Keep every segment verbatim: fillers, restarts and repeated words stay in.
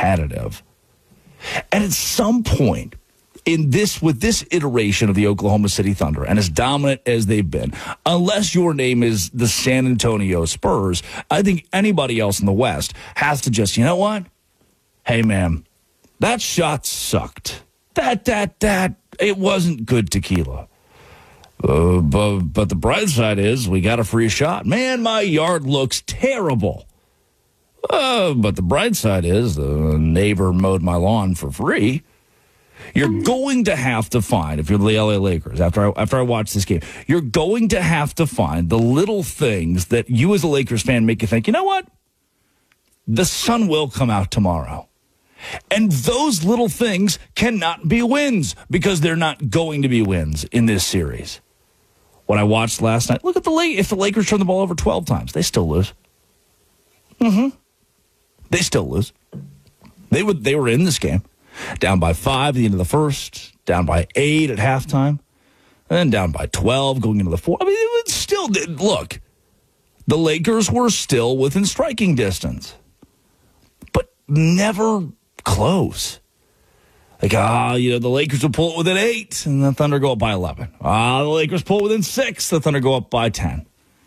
competitive. And at some point in this, with this iteration of the Oklahoma City Thunder, and as dominant as they've been, unless your name is the San Antonio Spurs, I think anybody else in the West has to just, you know what? Hey, man, that shot sucked. That, that, that, it wasn't good tequila. Uh, but, but the bright side is we got a free shot. Man, my yard looks terrible. Uh, but the bright side is the neighbor mowed my lawn for free. You're going to have to find, if you're the L A Lakers, after I, after I watch this game, you're going to have to find the little things that you as a Lakers fan make you think, you know what? The sun will come out tomorrow. And those little things cannot be wins because they're not going to be wins in this series. What I watched last night, look at the Lakers. If the Lakers turn the ball over twelve times, they still lose. Mm-hmm. They still lose. They were, they were in this game. Down by five at the end of the first, down by eight at halftime, and then down by twelve going into the fourth. I mean, it was still, look, the Lakers were still within striking distance, but never close. Like, ah, you know, the Lakers will pull it within eight, and the Thunder go up by eleven. Ah, the Lakers pull it within six, the Thunder go up by ten.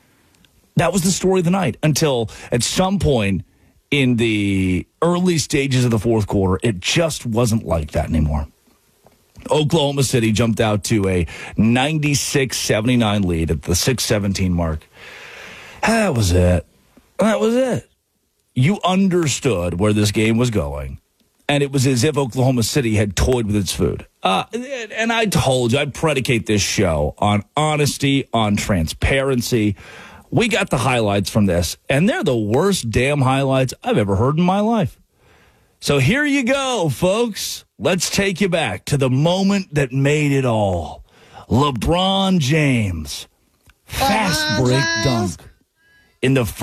That was the story of the night until at some point in the early stages of the fourth quarter, it just wasn't like that anymore. Oklahoma City jumped out to a ninety-six seventy-nine lead at the six seventeen mark. That was it. That was it. You understood where this game was going, and it was as if Oklahoma City had toyed with its food. Uh, and I told you, I predicate this show on honesty, on transparency. We got the highlights from this, and they're the worst damn highlights I've ever heard in my life. So here you go, folks. Let's take you back to the moment that made it all. LeBron James, fast break dunk in the first